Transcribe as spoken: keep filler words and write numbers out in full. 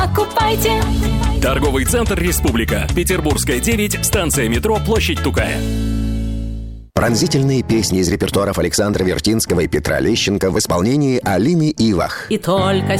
Покупайте. Торговый центр «Республика». Петербургская, девять, станция метро, площадь Тукая. Пронзительные песни из репертуаров Александра Вертинского и Петра Лещенко в исполнении Алины Ивах. И только